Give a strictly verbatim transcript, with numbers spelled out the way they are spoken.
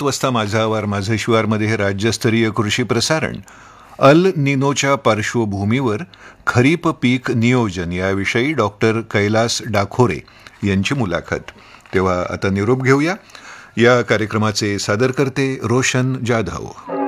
सात वाजता माझा आवार माझे शिवारमध्ये हे राज्यस्तरीय कृषी प्रसारण अल निनोच्या पार्श्वभूमीवर खरीप पीक नियोजन याविषयी डॉक्टर कैलास डाखोरे यांची मुलाखत. तेव्हा आता निरोप घेऊया. या कार्यक्रमाचे सादरकर्ते रोशन जाधव.